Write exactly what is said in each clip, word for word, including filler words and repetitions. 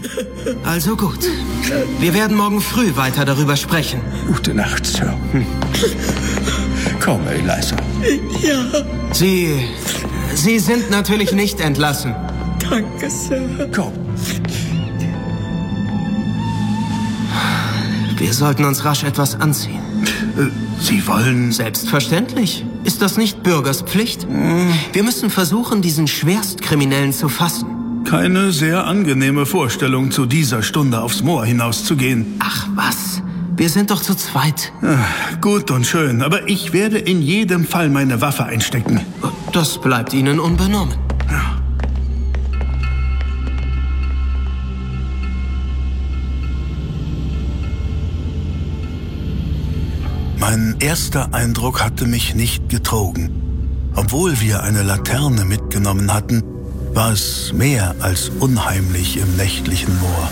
Also gut. Wir werden morgen früh weiter darüber sprechen. Gute Nacht, Sir. Hm. Komm, Eliza. Ja. Sie... Sie sind natürlich nicht entlassen. Danke, Sir. Komm. Wir sollten uns rasch etwas anziehen. Sie wollen... Selbstverständlich. Ist das nicht Bürgers Pflicht? Wir müssen versuchen, diesen Schwerstkriminellen zu fassen. Keine sehr angenehme Vorstellung, zu dieser Stunde aufs Moor hinauszugehen. Ach was, wir sind doch zu zweit. Ach, gut und schön, aber ich werde in jedem Fall meine Waffe einstecken. Das bleibt Ihnen unbenommen. Ja. Mein erster Eindruck hatte mich nicht getrogen. Obwohl wir eine Laterne mitgenommen hatten, war es mehr als unheimlich im nächtlichen Moor.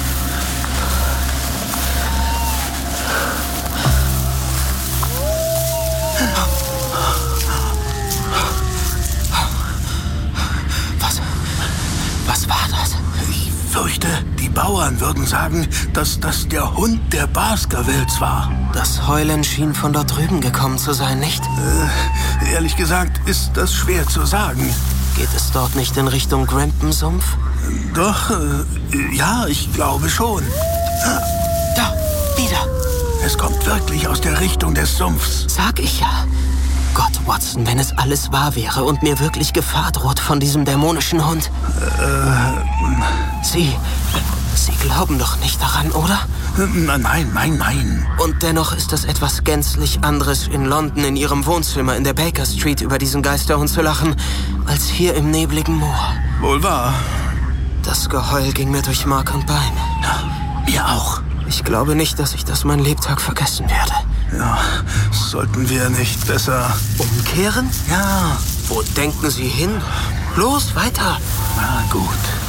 Was? Was war das? Ich fürchte, die Bauern würden sagen, dass das der Hund der Baskervilles war. Das Heulen schien von dort drüben gekommen zu sein, nicht? Äh, ehrlich gesagt ist das schwer zu sagen. Geht es dort nicht in Richtung Grampen-Sumpf? Doch, äh, ja, ich glaube schon. Da, wieder. Es kommt wirklich aus der Richtung des Sumpfs. Sag ich ja. Gott, Watson, wenn es alles wahr wäre und mir wirklich Gefahr droht von diesem dämonischen Hund. Äh, Sie, Sie glauben doch nicht daran, oder? Nein, nein, nein. Und dennoch ist es etwas gänzlich anderes, in London in Ihrem Wohnzimmer in der Baker Street über diesen Geisterhund zu lachen, als hier im nebligen Moor. Wohl wahr. Das Geheul ging mir durch Mark und Bein. Ja, mir auch. Ich glaube nicht, dass ich das mein Lebtag vergessen werde. Ja, sollten wir nicht besser... Umkehren? Ja. Wo denken Sie hin? Los, weiter. Na gut.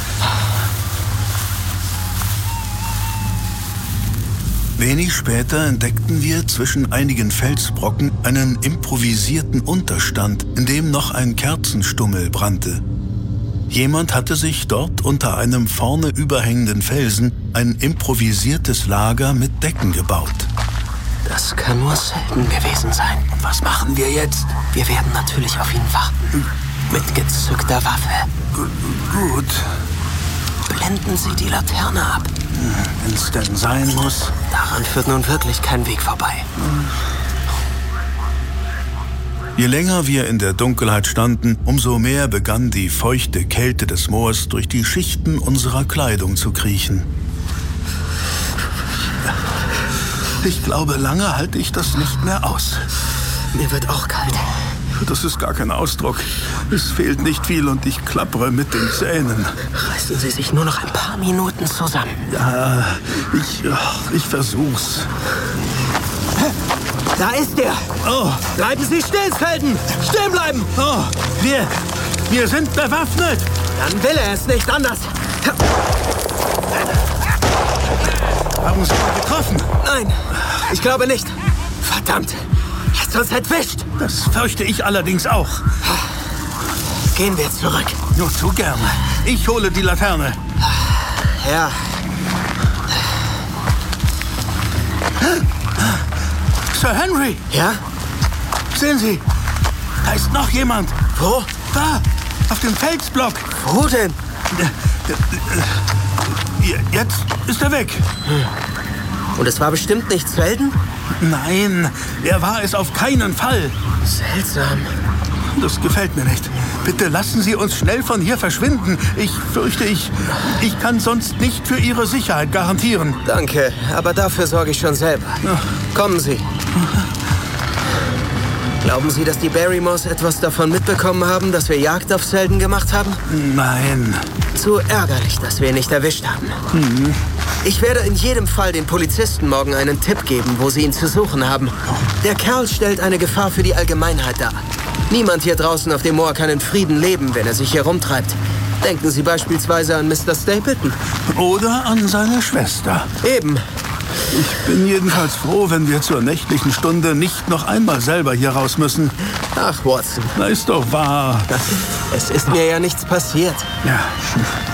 Wenig später entdeckten wir zwischen einigen Felsbrocken einen improvisierten Unterstand, in dem noch ein Kerzenstummel brannte. Jemand hatte sich dort unter einem vorne überhängenden Felsen ein improvisiertes Lager mit Decken gebaut. Das kann nur Selden gewesen sein. Und was machen wir jetzt? Wir werden natürlich auf ihn warten. Mit gezückter Waffe. Gut. Blenden Sie die Laterne ab. Wenn es denn sein muss. Daran führt nun wirklich kein Weg vorbei. Je länger wir in der Dunkelheit standen, umso mehr begann die feuchte Kälte des Moors durch die Schichten unserer Kleidung zu kriechen. Ich glaube, lange halte ich das nicht mehr aus. Mir wird auch kalt. Das ist gar kein Ausdruck. Es fehlt nicht viel und ich klappere mit den Zähnen. Reißen Sie sich nur noch ein paar Minuten zusammen. Ja, ich, ich versuch's. Da ist er! Oh. Bleiben Sie still, Selden! Stehen bleiben! Oh, wir, wir sind bewaffnet! Dann will er es nicht anders. Haben Sie ihn getroffen? Nein, ich glaube nicht. Verdammt, er hat uns entwischt. Das fürchte ich allerdings auch. Gehen wir zurück. Nur zu gerne. Ich hole die Laterne. Ja. Sir Henry! Ja? Sehen Sie, da ist noch jemand. Wo? Da, auf dem Felsblock. Wo denn? Jetzt ist er weg. Und es war bestimmt nicht Selden? Nein, er war es auf keinen Fall. Seltsam. Das gefällt mir nicht. Bitte lassen Sie uns schnell von hier verschwinden. Ich fürchte, ich, ich kann sonst nicht für Ihre Sicherheit garantieren. Danke, aber dafür sorge ich schon selber. Ja. Kommen Sie. Glauben Sie, dass die Barrymores etwas davon mitbekommen haben, dass wir Jagd auf Selden gemacht haben? Nein. Zu ärgerlich, dass wir ihn nicht erwischt haben. Mhm. Ich werde in jedem Fall den Polizisten morgen einen Tipp geben, wo sie ihn zu suchen haben. Der Kerl stellt eine Gefahr für die Allgemeinheit dar. Niemand hier draußen auf dem Moor kann in Frieden leben, wenn er sich hier rumtreibt. Denken Sie beispielsweise an Mister Stapleton. Oder an seine Schwester. Eben. Ich bin jedenfalls froh, wenn wir zur nächtlichen Stunde nicht noch einmal selber hier raus müssen. Ach, Watson. Na, ist doch wahr. Es ist mir ja nichts passiert. Ja.